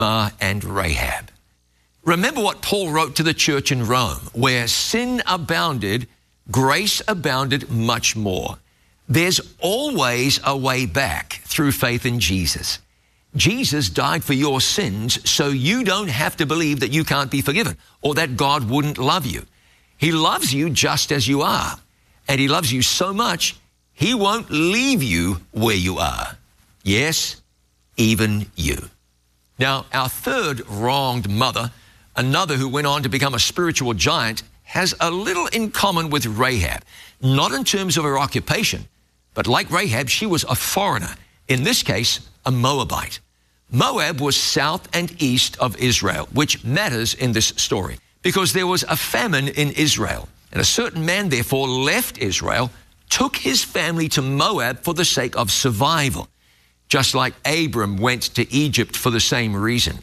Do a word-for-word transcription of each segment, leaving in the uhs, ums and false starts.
uh, and Rahab. Remember what Paul wrote to the church in Rome, where sin abounded, grace abounded much more. There's always a way back through faith in Jesus. Jesus died for your sins so you don't have to believe that you can't be forgiven or that God wouldn't love you. He loves you just as you are, and he loves you so much, he won't leave you where you are. Yes, even you. Now, our third wronged mother, another who went on to become a spiritual giant, has a little in common with Rahab, not in terms of her occupation, but like Rahab, she was a foreigner, in this case, a Moabite. Moab was south and east of Israel, which matters in this story because there was a famine in Israel, and a certain man therefore left Israel, took his family to Moab for the sake of survival, just like Abram went to Egypt for the same reason.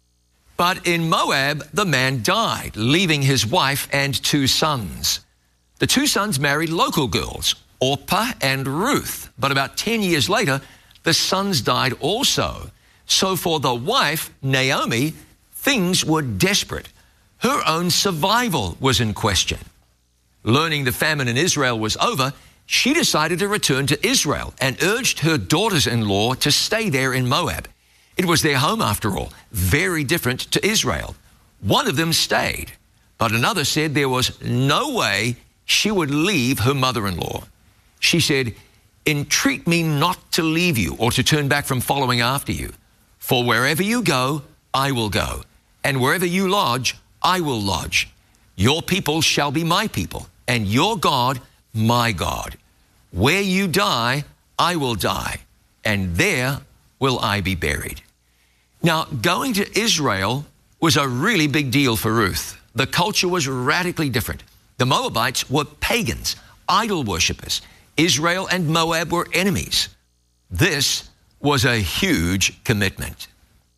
But in Moab, the man died, leaving his wife and two sons. The two sons married local girls, Orpah and Ruth, but about ten years later, the sons died also. So for the wife, Naomi, things were desperate. Her own survival was in question. Learning the famine in Israel was over, she decided to return to Israel and urged her daughters-in-law to stay there in Moab. It was their home, after all, very different to Israel. One of them stayed, but another said there was no way she would leave her mother-in-law. She said, "Entreat me not to leave you or to turn back from following after you. For wherever you go, I will go, and wherever you lodge, I will lodge. Your people shall be my people, and your God, my God. Where you die, I will die, and there will I be buried." Now, going to Israel was a really big deal for Ruth. The culture was radically different. The Moabites were pagans, idol worshippers. Israel and Moab were enemies. This was a huge commitment.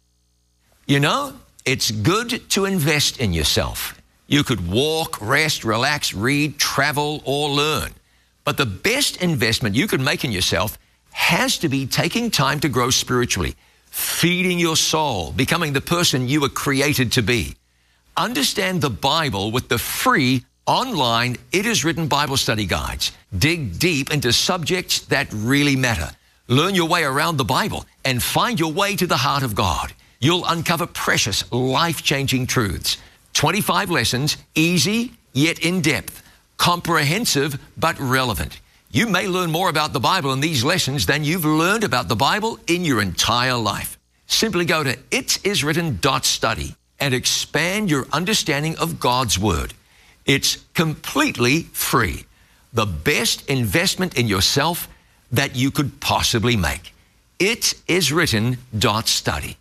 You know, it's good to invest in yourself. You could walk, rest, relax, read, travel, or learn. But the best investment you could make in yourself has to be taking time to grow spiritually, feeding your soul, becoming the person you were created to be. Understand the Bible with the free online It Is Written Bible study guides. Dig deep into subjects that really matter. Learn your way around the Bible and find your way to the heart of God. You'll uncover precious, life-changing truths. twenty-five lessons, easy yet in-depth, comprehensive but relevant. You may learn more about the Bible in these lessons than you've learned about the Bible in your entire life. Simply go to it is written dot study and expand your understanding of God's Word. It's completely free. The best investment in yourself that you could possibly make. it is written dot study.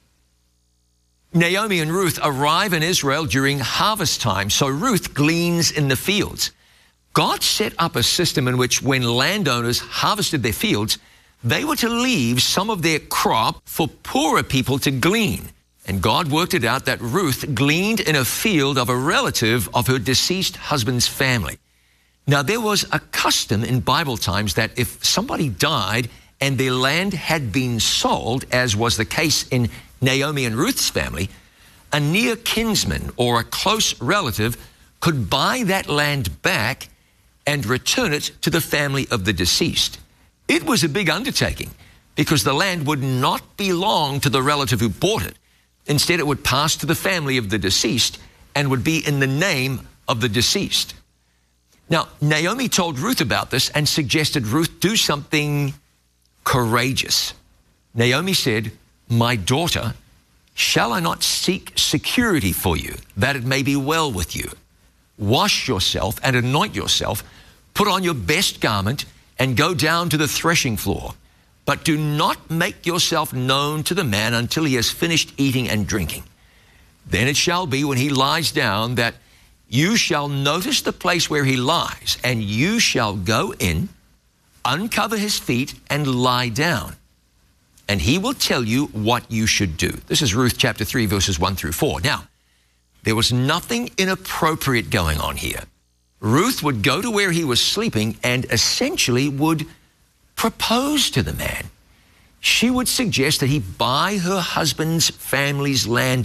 Naomi and Ruth arrive in Israel during harvest time, so Ruth gleans in the fields. God set up a system in which when landowners harvested their fields, they were to leave some of their crop for poorer people to glean. And God worked it out that Ruth gleaned in a field of a relative of her deceased husband's family. Now, there was a custom in Bible times that if somebody died and their land had been sold, as was the case in Naomi and Ruth's family, a near kinsman or a close relative could buy that land back and return it to the family of the deceased. It was a big undertaking because the land would not belong to the relative who bought it. Instead, it would pass to the family of the deceased and would be in the name of the deceased. Now, Naomi told Ruth about this and suggested Ruth do something courageous. Naomi said, "My daughter, shall I not seek security for you, that it may be well with you? Wash yourself and anoint yourself, put on your best garment, and go down to the threshing floor. But do not make yourself known to the man until he has finished eating and drinking. Then it shall be when he lies down that you shall notice the place where he lies, and you shall go in, uncover his feet, and lie down. And he will tell you what you should do." This is Ruth chapter three, verses one through four. Now, there was nothing inappropriate going on here. Ruth would go to where he was sleeping and essentially would propose to the man. she would suggest that he buy her husband's family's land